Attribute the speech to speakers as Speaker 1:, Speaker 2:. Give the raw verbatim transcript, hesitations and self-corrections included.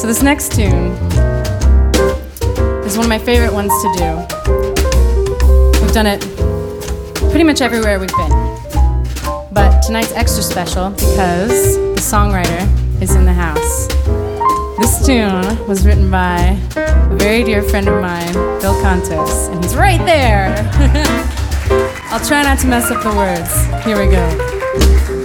Speaker 1: So this next tune is one of my favorite ones to do. We've done it pretty much everywhere we've been. But tonight's extra special because the songwriter is in the house. This tune was written by a very dear friend of mine, Bill Contos, and he's right there. I'll try not to mess up the words. Here we go.